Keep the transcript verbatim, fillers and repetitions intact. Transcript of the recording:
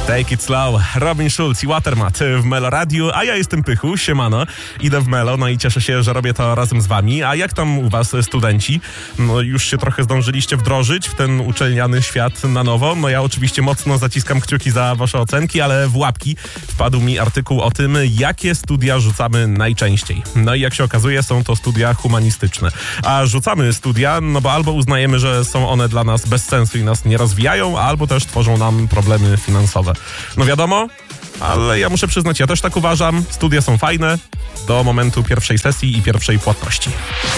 Take it slow. Robin Schulz i Watermat w Melo Radiu, a ja jestem Pychu, siemano. Idę w Melo, no i cieszę się, że robię to razem z wami. A jak tam u was, studenci? No już się trochę zdążyliście wdrożyć w ten uczelniany świat na nowo? No ja oczywiście mocno zaciskam kciuki za wasze ocenki, ale w łapki wpadł mi artykuł o tym, jakie studia rzucamy najczęściej. No i jak się okazuje, są to studia humanistyczne. A rzucamy studia, no bo albo uznajemy, że są one dla nas bez sensu i nas nie rozwijają, albo też tworzą nam problemy finansowe. No wiadomo, ale ja muszę przyznać, ja też tak uważam. Studia są fajne do momentu pierwszej sesji i pierwszej płatności.